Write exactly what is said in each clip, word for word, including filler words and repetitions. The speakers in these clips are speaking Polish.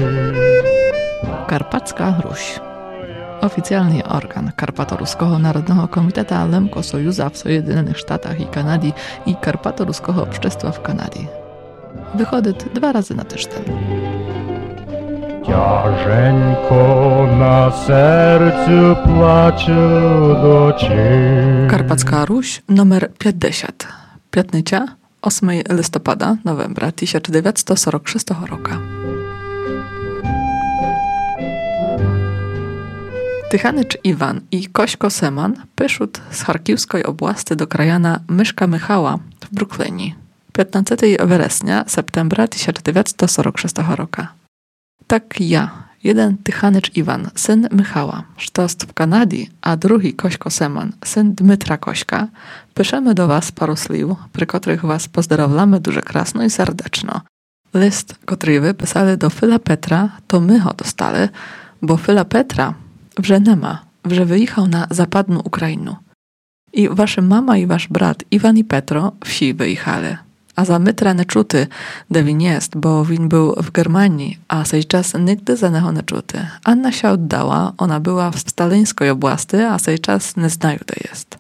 Karpacka Ruś. Oficjalny organ Karpato-Ruskiego Narodnego Komiteta Lemko Sojuza w Sojedynionych Sztatach i Kanady i Karpato-Ruskiego Общества w Kanadzie. Wychodzi dwa razy na tydzień. Ciażenko na sercu płacze docie. Karpacka Ruś numer pięćdziesiąt. Piątnica ósmego listopada, novembra tysiąc dziewięćset czterdzieści szóstego roku. Tychanycz Iwan i Kośko Seman pyszut z Charkiwskiej oblasti do krajana Myszka Michała w Brooklynie piętnastego września septembra tysiąc dziewięćset czterdzieści szóstego roku. Tak ja, jeden Tychanycz Iwan, syn Michała, sztost w Kanadzie, a drugi Kośko Seman, syn Dmytra Kośka, piszemy do was paru sliw, przy których was pozdrawlamy duże krasno i serdeczno. List, który wy pisali do Fyla Petra, to my ho dostali, bo Fyla Petra wże nema, wże wyjechał na zapadną Ukrainę. I wasza mama i wasz brat Iwan i Petro wsi wyjechali. A za Mytra nie czuty, de win jest, bo win był w Germanii, a sej czas nigdy za neho nie czuty. Anna się oddała, ona była w Stalińskiej oblasti, a sej czas nie znaju, de jest.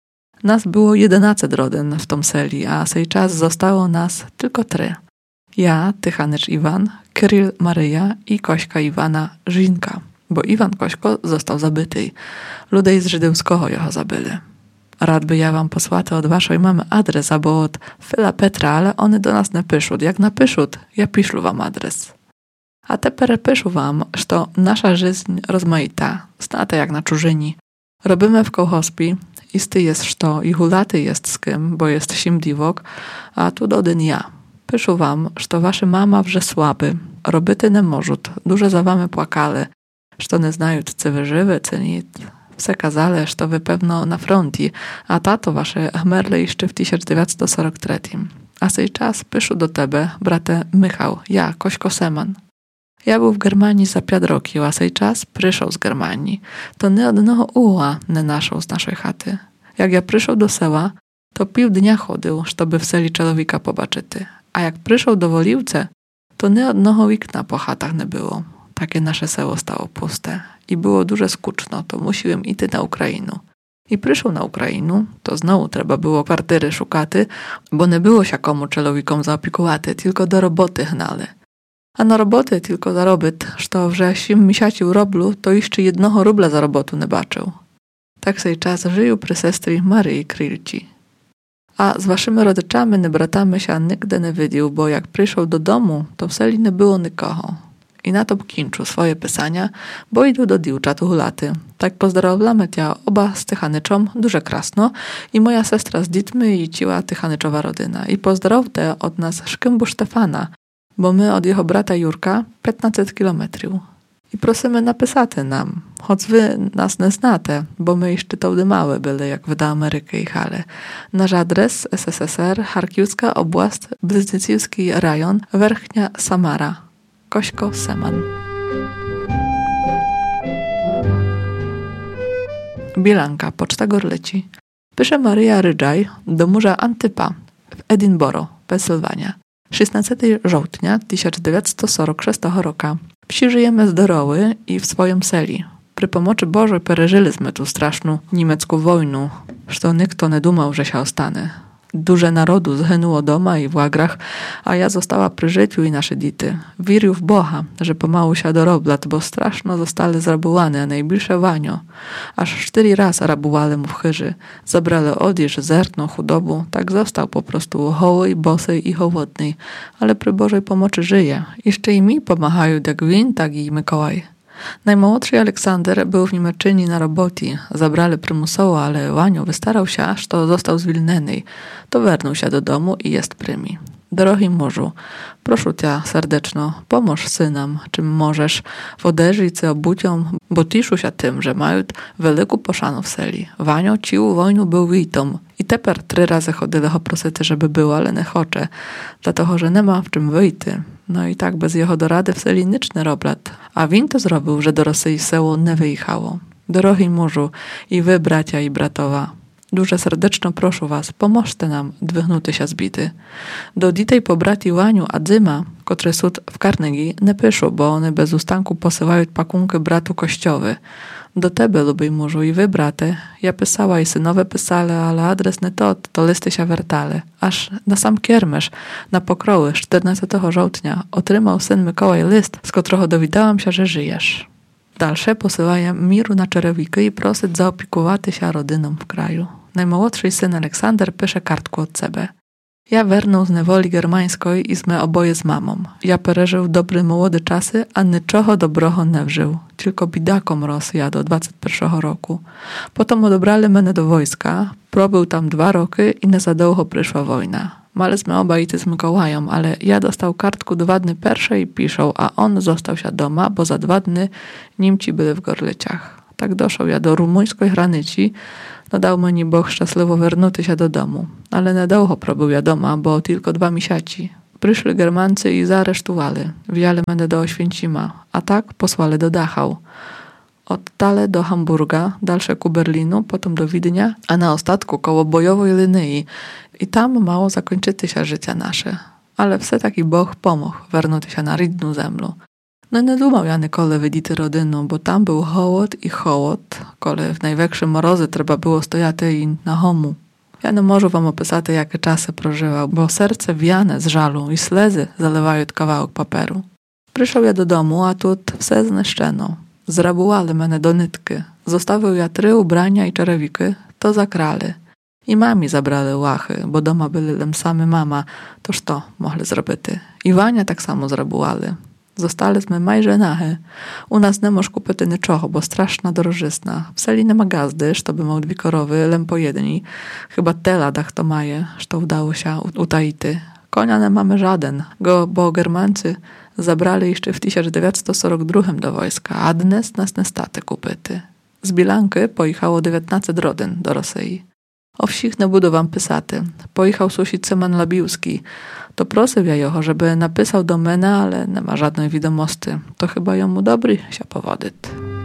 Nas było jedenaست rodin w tom seli, a sej czas zostało nas tylko trzy. Ja, Tychanycz Iwan, Kryl Maryja i Kośka Iwana Żinka, bo Iwan Kośko został zabyty. Ludzie z żydowskiego jeho zabyli. Rad by ja wam posłati od waszej mamy adres, albo od Fyla Petra, ale one do nas nie piszут. Jak napiszut, ja piszlu wam adres. A teper piшу wam, że nasza żyźń rozmaita, znata jak na czużyni. Robimy w kołhospi, isty jest szto i hulaty jest z kim, bo jest sim diwok, a tu dodyn ja. Pišu wam, że wasze mama wrze słaby, robyty nie możut, duże za wamy płakale, że nie znają, czy wy żywy, czy nic. Wse kazale, że wy pewno na fronti, a tato wasze chmerle jeszcze w tysiąc dziewięćset czterdzieści trzecim. A sej czas pišu do tebe, brate Michał, ja, Kośko Seman. Ja był w Germanii za pięć roki, a sej czas przyszł z Germanii. To nie odnoho uła nie naszą z naszej chaty. Jak ja przyszł do sela, to pił dnia chodził, żeby w seli człowika pobaczyty. A jak przyszł do Woliwce, to nie odnoho wikna po chatach nie było. Takie nasze selo stało puste. I było duże skuczno, to musiałem iść na Ukrainę. I przyszł na Ukrainę, to znowu trzeba było kwartyry szukaty, bo nie było się komu czelowikom zaopiekowaty, tylko do roboty hnali. A na roboty tylko zarobyt, że że sim misiacił roblu, to jeszcze jednego rubla za robotu nie baczył. Tak sej czas żył przy sestry Maryi Krylci. A z waszymi rodzyczami nie bratami się nigdy nie widział, bo jak przyszł do domu, to w seli nie było nikogo. I na to kończył swoje pisania, bo idą do diwczatu hulaty. Tak pozdrawlamy tia oba z Tychanyczom, duże krasno, i moja sestra z dzitmy i ciła Tychanyczowa rodyna. I pozdrowte od nas Szkymbu Stefana, bo my od jego brata Jurka piętnaście kilometrów. I prosimy napisaty nam, choć wy nas nie znate, bo my jeszcze to małe byli, jak wy do Ameryki jechali. Nasz adres S S S R, Charkiwska oblast, Bliznycki rajon, Werchnia Samara. Kośko Seman. Bielanka, Poczta Gorleci. Pisze Maryja Rydżaj do murza Antypa w Edinburgh, Pensylwania. szesnastego żołtnia tysiąc dziewięćset czterdzieści szóstego roku. Wsi żyjemy zdrowy i w swoim seli. Przy pomocy Bożej przeżyliśmy tu straszną niemiecką wojnę, że nikt nie dumał, że się ostanie. Duże narodu zhynuło doma i w łagrach, a ja została przy życiu i nasze dity. Wirił w Boha, że pomału się doroblat, bo straszno zostali zrabowane, a najbliższe wanio. Aż cztery razy rabuwali mu w chyży. Zabrali odzież, zertną chudobu, tak został po prostu hoły, bosej i hołodnej. Ale przy Bożej pomocy żyje. Jeszcze i mi pomachają jak win, tak i Mikołaj. Najmłodszy Aleksander był w Niemczyni na robocie. Zabrali prymusowo, ale Wanio wystarał się, aż to został zwilneny. To wernął się do domu i jest prymi. Drogi mężu, proszę cię serdeczno, pomóż synam, czym możesz, w oderzyć obuciom, bo tiszu się tym, że mają wielką poszanu w seli. Wanio cił wojnu był witą i teper trzy razy chodzili ho prosity, żeby było, ale nie chocze, dlatego, że nie ma w czym wyjty. No i tak bez jeho dorady w seli nicz nie roblat. A win to zrobił, że do Rosji seło nie wyjechało. Drogi mężu, i wy bracia i bratowa, Дуже сердечно прошу вас, поможте нам двигнутися з біди. До дітей побраті Ваню а Дзима, котрі суд в Карнегі, не пишу, бо вони без устанку посилають пакунки bratу Kościowy. Do tebe, lubiej murzu, i wy, brate. Ja pisała i synowe pisali, ale adres nie to, to listy się wertali. Aż na sam kiermesz, na pokroły, czternastego żołtnia, otrzymał syn Mikołaj list, z którego dowiedziałam się, że żyjesz. Dalsze posyłają miru na czerewiki i prosić zaopiekowaty się rodyną w kraju. Najmłodszy syn Aleksander pisze kartku od siebie. Ja wernął z niewoli germańskiej i sme oboje z mamą. Ja pereżył dobry młode czasy, a niczego dobroho nie wżył. Tylko bidakom Rosja do dwudziestego pierwszego roku. Potem odebrali mnie do wojska, probył tam dwa roky i nie za długo przyszła wojna. Maliśmy obaj z Mikołajem, ale ja dostał kartku dwa dni pierwsze i piszą, a on został się doma, bo za dwa dni Niemci byli w Gorlyciach. Tak doszł ja do rumuńskiej granicy. No dał meni Bóg szczęśliwie wernąć się do domu. Ale niedługo probył ja doma, bo tylko dwa miesiące. Przyszli Germancy i zaresztowali. Wzięli mnie do Oświęcima, a tak posłali do Dachau. Od Tale do Hamburga, dalsze ku Berlinu, potem do Widnia, a na ostatku koło bojowej linii. I tam mało zakończyty się życie nasze. Ale wse taki Bóg pomógł wernąć się na rідну землю. No nie dumał ja nikole widzieć rodynu, bo tam był hołod i hołod, kole w największym morozy trzeba było stojać i na homu. Ja nie możу wam opisać, jakie czasy prożywał, bo serce wiane z żalu i slzy zalewają kawałek papieru. Przyszedł ja do domu, a tu wse zniszczeno. Zrabułali mnie do nitki. Zostawił ja trzy ubrania i czerewiki, to zakrali. I mami zabrali łachy, bo doma byli tam same mama, toż to mogli zrobić. I Wania tak samo zrabułali. Zostaliśmy majże nahe. U nas nie możesz kupić niczego, bo straszna drożyzna. W seli nie ma gazdy, że by miał dwie korowy, lem po jedni. Chyba te ladach to maje, że to udało się utaity. Konia nie mamy żaden, go, bo Germancy zabrali jeszcze w tysiąc dziewięćset czterdziestym drugim do wojska, a dnes nas nie staty kupyty. Z Bilanki pojechało dziewiętnaście rodyn do Rosji. O wsich nie budu wam pysaty. Pojechał susić Seman Labiłski. To prosił ja jeho, żeby napisał do mnie, ale nie ma żadnej wiadomości. To chyba jemu dobry się powodyt.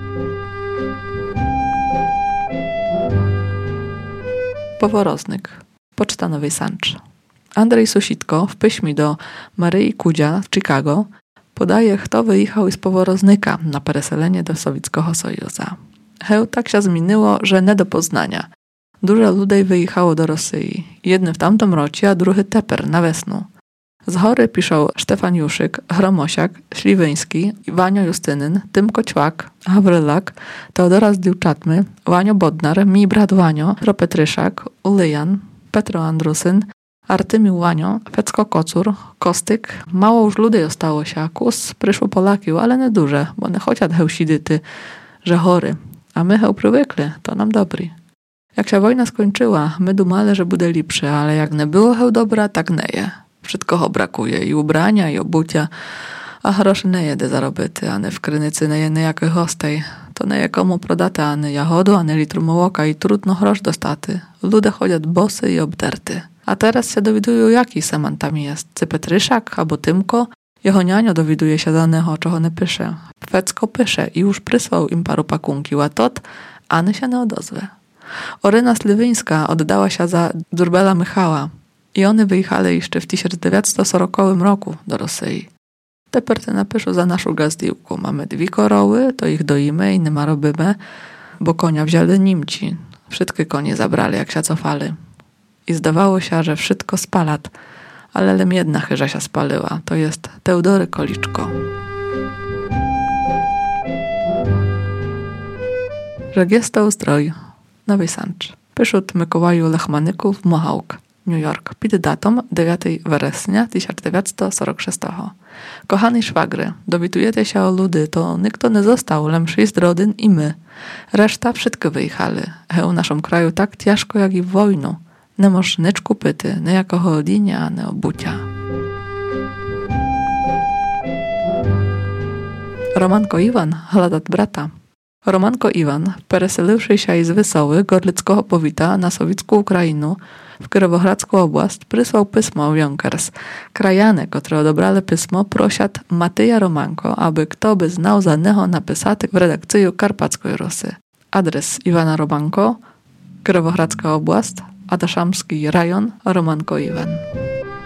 Poworoznyk. Poczta Nowej Sancz. Andrzej Susitko w piśmie do Maryi Kudzia z Chicago podaje, kto wyjechał z Poworoznyka na pereselenie do Sowieckiego Sojusza. Heł tak się zmieniło, że nie do poznania. Dużo ludzi wyjechało do Rosji. Jedny w tamtym rocie, a drugi teper na wiosnę. Z Chory piszą Stefan Juszyk, Chromosiak, Śliwyński, Wanio Justynyn, Tymko Ćwak, Hawrylak, Teodora Zdiłczatmy, Wanio Bodnar, mi brat Wanio, Petryszak, Ulyjan, Petro Andrusyn, Artymił Wanio, Fecko Kocur, Kostyk. Mało już ludzi ostało się. Kus przyszło Polaki, ale nie duże, bo nie chociaż hełsidyty, że chory. A my heł przywykli, to nam dobry. Jak się wojna skończyła, my dumali, że bude lepsze, ale jak nie było heł dobra, tak nie je. Wszystko brakuje, i ubrania, i obucia, a groszy nie jedy zarobyty, a nie w krynicy nie je nejakej hostej. To nie je komu prodate, a nie jahodu, a nie litru mołoka i trudno grosz dostaty. Ludzie chodzą bosy i obderty. A teraz się dowidują, jaki Seman tam jest. Czy Petryszak, albo Tymko. Jeho nianio dowiduje się danego, czego nie pisze. Fecko pisze i już przysłał im paru pakunki, a tot, ani się nie odozwie. Oryna Sliwyńska oddała się za Dzurbela Michała i one wyjechali jeszcze w tysiąc dziewięćset czternastym roku do Rosji. Teper te napiszą za naszą gazdiłku. Mamy dwie koroły, to ich doimy i nie ma robimy, bo konia wzięli Niemci. Wszystkie konie zabrali, jak się cofali. I zdawało się, że wszystko spalat, ale lem jedna chyża się spaliła, to jest Teodory Koliczko. Że jest to ustroj Nowej Sancz. Pyszut Mikołaju Lechmanyków Mohawk, New York. Pід datą dziewiątego września tysiąc dziewięćset czterdziestego szóstego. Kochani szwagry, dowiadujecie się o ludy, to nikt nie został, lem sześć rodzin i my. Reszta wszystko wyjechali. Heł w naszym kraju tak ciężko jak i w wojnu. Nie możesz nic kupić, nie jako chodzenia, ani obucia. Romanko Iwan, hladat brata. Romanko Iwan, pereselivszy się z Wysoły, Gorlickiego powita na sowiecką Ukrainę, w Kirowohradzką oblast, przysłał pismo w Jonkers. Krajane, które odebrali pismo, prosiat Matyja Romanko, aby kto by znał za niego napisać w redakcji Karpackiej Rosy. Adres Iwana Romanko, Kirowohradzka oblast, Adashamski rajon, Romanko Iwan.